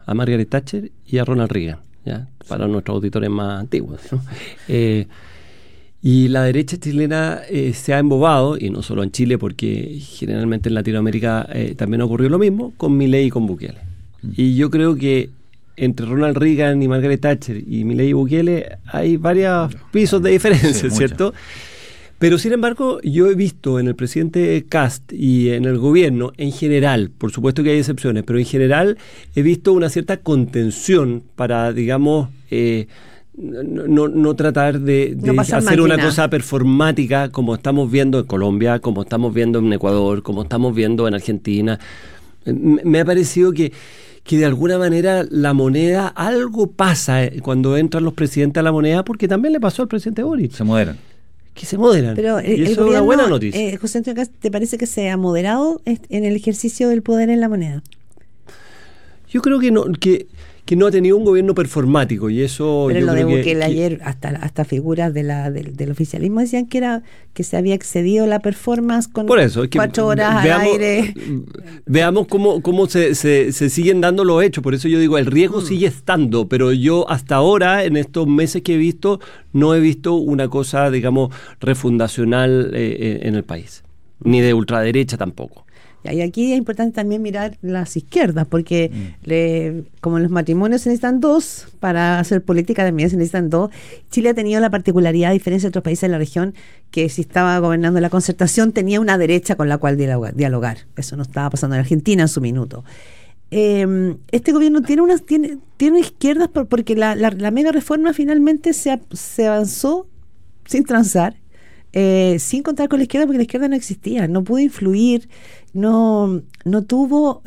a Margaret Thatcher y a Ronald Reagan, ¿ya? Para nuestros auditores más antiguos, ¿no? Y la derecha chilena se ha embobado, y no solo en Chile, porque generalmente en Latinoamérica también ocurrió lo mismo, con Milei y con Bukele. Y yo creo que entre Ronald Reagan y Margaret Thatcher y Milei y Bukele hay varios pisos de diferencia, sí, ¿cierto? Pero sin embargo, yo he visto en el presidente Kast y en el gobierno en general, por supuesto que hay excepciones, pero en general he visto una cierta contención para, digamos, no tratar de hacer una cosa performática como estamos viendo en Colombia, como estamos viendo en Ecuador, como estamos viendo en Argentina. Me ha parecido que de alguna manera la moneda, algo pasa cuando entran los presidentes a la moneda, porque también le pasó al presidente Boric. Se moderan. Que se moderan. Pero y eso es una buena noticia. José Antonio Kast, ¿te parece que se ha moderado en el ejercicio del poder en la moneda? Yo creo que no ha tenido un gobierno performático, y eso... Pero yo lo creo de Bukele ayer, hasta figuras del oficialismo decían que se había excedido la performance con por eso, es que 4 horas al aire. Veamos cómo se siguen dando los hechos. Por eso yo digo, el riesgo sigue estando, pero yo hasta ahora, en estos meses que he visto, no he visto una cosa, digamos, refundacional en el país. Ni de ultraderecha tampoco. Y aquí es importante también mirar las izquierdas, porque como en los matrimonios se necesitan 2, para hacer política también se necesitan 2. Chile ha tenido la particularidad, a diferencia de otros países de la región, que si estaba gobernando la concertación tenía una derecha con la cual dialogar. Eso no estaba pasando en Argentina en su minuto. Este gobierno tiene izquierdas porque la mega reforma finalmente se avanzó sin transar. Sin contar con la izquierda, porque la izquierda no existía, no pudo influir, no tuvo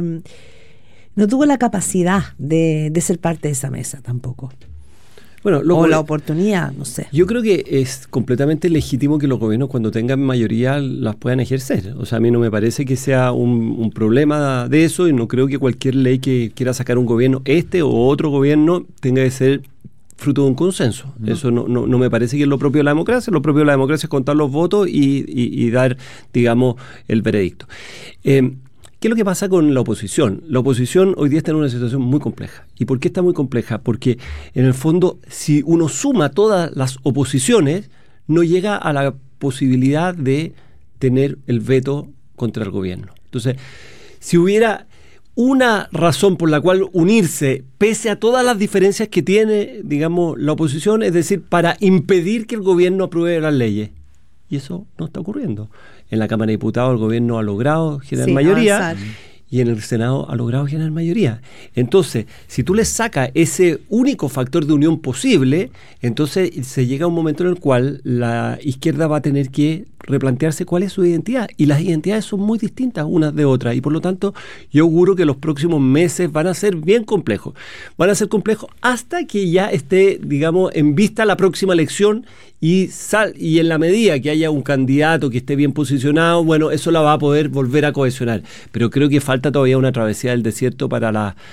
la capacidad de ser parte de esa mesa tampoco. Bueno, o la oportunidad, no sé. Yo creo que es completamente legítimo que los gobiernos, cuando tengan mayoría, las puedan ejercer. O sea, a mí no me parece que sea un problema de eso, y no creo que cualquier ley que quiera sacar un gobierno, o otro gobierno, tenga que ser fruto de un consenso. Eso no me parece que es lo propio de la democracia. Lo propio de la democracia es contar los votos y dar, digamos, el veredicto. ¿Qué es lo que pasa con la oposición? La oposición hoy día está en una situación muy compleja. ¿Y por qué está muy compleja? Porque, en el fondo, si uno suma todas las oposiciones, no llega a la posibilidad de tener el veto contra el gobierno. Entonces, si hubiera una razón por la cual unirse, pese a todas las diferencias que tiene, digamos, la oposición, es decir, para impedir que el gobierno apruebe las leyes. Y eso no está ocurriendo. En la Cámara de Diputados el gobierno ha logrado generar mayoría, avanzar. Y en el Senado ha logrado generar mayoría. Entonces, si tú le sacas ese único factor de unión posible, entonces se llega a un momento en el cual la izquierda va a tener que replantearse cuál es su identidad. Y las identidades son muy distintas unas de otras. Y por lo tanto, yo auguro que los próximos meses van a ser bien complejos. Van a ser complejos hasta que ya esté, digamos, en vista la próxima elección, y en la medida que haya un candidato que esté bien posicionado, bueno, eso la va a poder volver a cohesionar. Pero creo que falta todavía una travesía del desierto para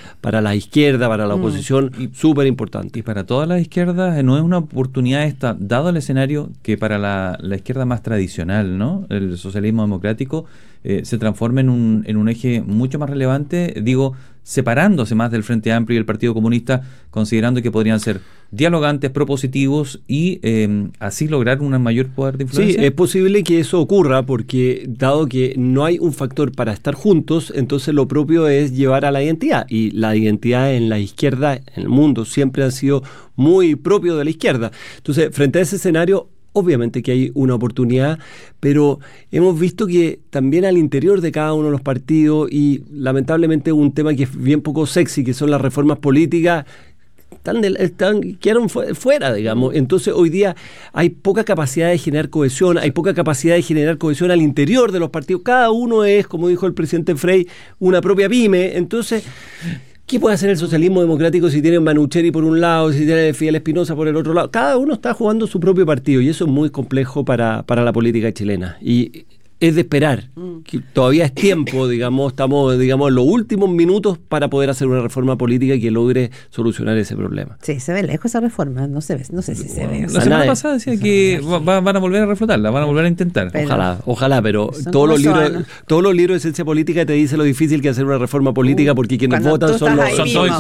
la izquierda, para la oposición, súper importante. Y para todas las izquierdas no es una oportunidad esta, dado el escenario que para la izquierda más tradicional, ¿no? El socialismo democrático se transforma en un eje mucho más relevante, digo, separándose más del Frente Amplio y el Partido Comunista, considerando que podrían ser dialogantes, propositivos y así lograr un mayor poder de influencia. Sí, es posible que eso ocurra, porque dado que no hay un factor para estar juntos, entonces lo propio es llevar a la identidad, y la identidad en la izquierda, en el mundo, siempre ha sido muy propio de la izquierda. Entonces, frente a ese escenario, obviamente que hay una oportunidad, pero hemos visto que también al interior de cada uno de los partidos, y lamentablemente un tema que es bien poco sexy, que son las reformas políticas, quedaron fuera, digamos. Entonces hoy día hay poca capacidad de generar cohesión, hay poca capacidad de generar cohesión al interior de los partidos. Cada uno es, como dijo el presidente Frey, una propia pyme. Entonces, ¿qué puede hacer el socialismo democrático si tiene Manucheri por un lado, si tiene Fidel Espinosa por el otro lado? Cada uno está jugando su propio partido, y eso es muy complejo para la política chilena. Y es de esperar, que todavía es tiempo, digamos, estamos, digamos, en los últimos minutos para poder hacer una reforma política que logre solucionar ese problema. Sí, se ve lejos esa reforma, no sé si se ve. La semana pasada decía que van a volver a reflotarla, van a volver a intentar. Ojalá, pero todos los libros de ciencia política te dicen lo difícil que es hacer una reforma política, porque quienes votan son los